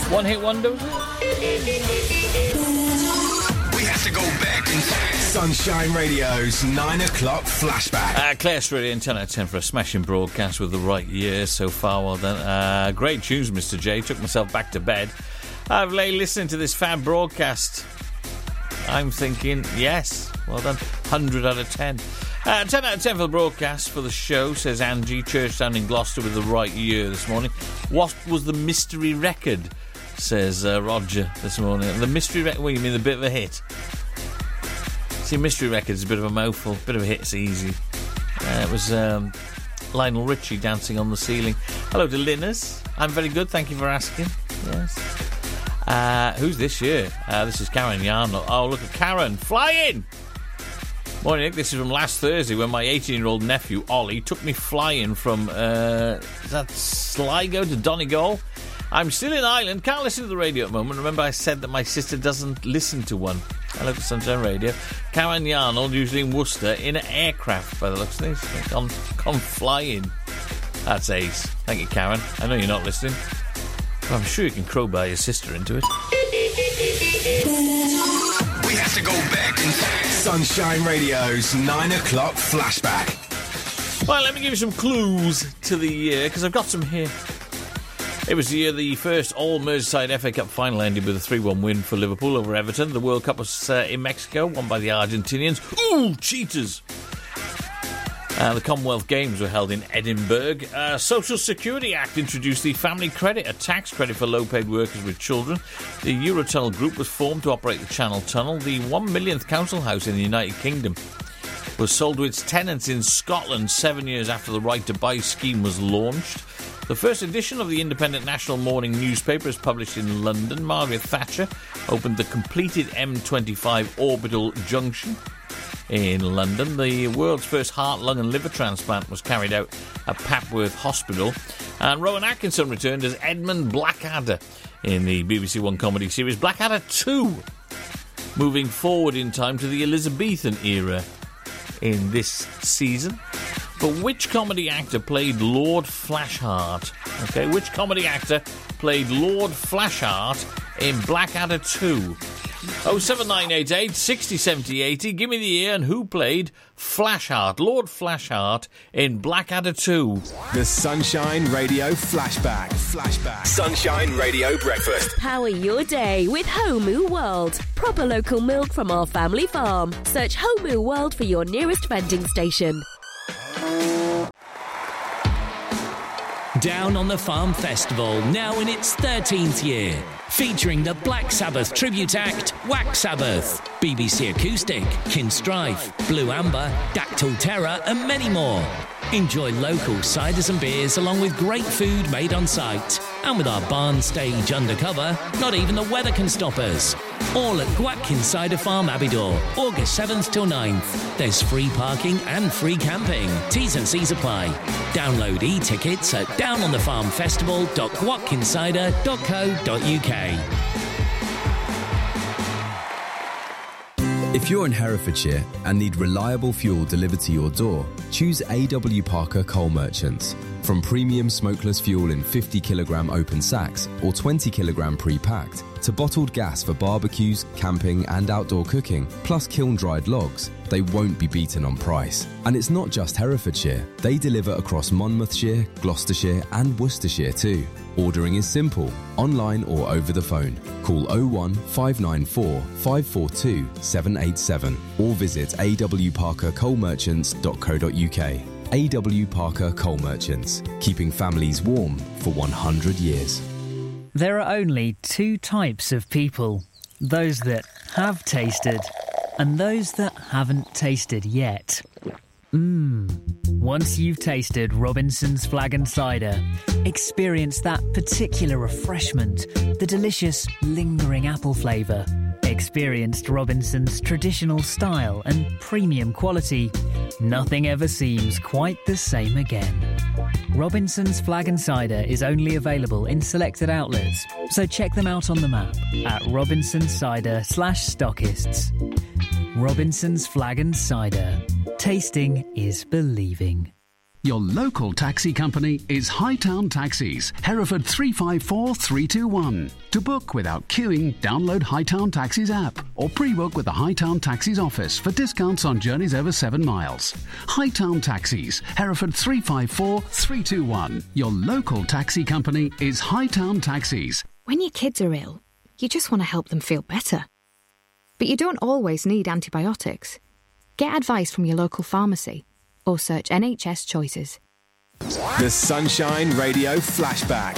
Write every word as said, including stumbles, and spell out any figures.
One hit wonders. We have to go back in time. Sunshine Radio's nine o'clock flashback. Uh, Claire Stradley and ten out of ten for a smashing broadcast with the right year so far. Well done. Uh, great tunes, Mister J. Took myself back to bed. I've lay listening to this fab broadcast. I'm thinking, yes, well done. one hundred out of ten. Uh, ten out of ten for the broadcast for the show, says Angie. Church down in Gloucester with the right year this morning. What was the mystery record, says uh, Roger this morning. The mystery record, well, you mean the bit of a hit? See, mystery record is a bit of a mouthful. Bit of a hit's easy. Uh, it was um, Lionel Richie, Dancing on the Ceiling. Hello to Linus. I'm very good, thank you for asking. Yes. Uh, who's this year? Uh, this is Karen Yarnell. Oh, look at Karen. Flying! Morning, Nick. This is from last Thursday when my eighteen-year-old nephew, Ollie, took me flying from, uh, is that Sligo to Donegal? I'm still in Ireland. Can't listen to the radio at the moment. Remember I said that my sister doesn't listen to one. Hello to Sunshine Radio. Karen Yarnold, usually in Worcester, in an aircraft, by the looks of this. Gone, gone flying. That's ace. Thank you, Karen. I know you're not listening. But I'm sure you can crowbar your sister into it. We have to go back in time. Sunshine Radio's nine o'clock flashback. Well, let me give you some clues to the year, because I've got some here. It was the year the first all-Merseyside F A Cup final ended with a three one win for Liverpool over Everton. The World Cup was uh, in Mexico, won by the Argentinians. Ooh, cheaters! Uh, the Commonwealth Games were held in Edinburgh. Uh, Social Security Act introduced the Family Credit, a tax credit for low-paid workers with children. The Eurotunnel Group was formed to operate the Channel Tunnel. The one millionth council house in the United Kingdom was sold to its tenants in Scotland seven years after the Right to Buy scheme was launched. The first edition of the Independent National Morning newspaper is published in London. Margaret Thatcher opened the completed M twenty-five orbital junction in London. The world's first heart, lung and liver transplant was carried out at Papworth Hospital. And Rowan Atkinson returned as Edmund Blackadder in the B B C One comedy series Blackadder two, moving forward in time to the Elizabethan era in this season. But which comedy actor played Lord Flashheart? Okay, which comedy actor played Lord Flashheart in Blackadder two? oh seven nine eight eight, six oh, seven oh, eight oh. Give me the year and who played Flashheart, Lord Flashheart, in Blackadder two. The Sunshine Radio Flashback. Flashback. Sunshine Radio Breakfast. Power your day with Homu World. Proper local milk from our family farm. Search Homu World for your nearest vending station. Down on the Farm Festival, now in its thirteenth year, featuring the Black Sabbath tribute act, Wax Sabbath, B B C Acoustic, Kinstrife, Blue Amber, Dactyl Terror and many more. Enjoy local ciders and beers along with great food made on site. And with our barn stage undercover, not even the weather can stop us. All at Gwatkin Cider Farm, Abbeydoor, August seventh till ninth. There's free parking and free camping. T's and C's apply. Download e-tickets at down on the farm festival dot gwatkin cider dot co dot uk. If you're in Herefordshire and need reliable fuel delivered to your door, choose A W Parker Coal Merchants. From premium smokeless fuel in fifty kilogram open sacks or twenty kilogram pre-packed, to bottled gas for barbecues, camping and outdoor cooking, plus kiln-dried logs, they won't be beaten on price. And it's not just Herefordshire. They deliver across Monmouthshire, Gloucestershire and Worcestershire too. Ordering is simple, online or over the phone. Call oh one, five nine four, five four two, seven eight seven or visit a w parker coal merchants dot co dot uk. A W Parker Coal Merchants, keeping families warm for one hundred years. There are only two types of people. Those that have tasted and those that haven't tasted yet. Mmm. Once you've tasted Robinson's Flag and Cider, experience that particular refreshment, the delicious, lingering apple flavour. Experienced Robinson's traditional style and premium quality. Nothing ever seems quite the same again. Robinson's Flag and Cider is only available in selected outlets, so check them out on the map at Robinson's Cider slash stockists. Robinson's Flag and Cider. Tasting is believing. Your local taxi company is Hightown Taxis, Hereford three five four three two one. To book without queuing, download Hightown Taxis app or pre-book with the Hightown Taxis office for discounts on journeys over seven miles. Hightown Taxis, Hereford three five four three two one. Your local taxi company is Hightown Taxis. When your kids are ill, you just want to help them feel better. But you don't always need antibiotics. Get advice from your local pharmacy or search N H S Choices. The Sunshine Radio Flashback.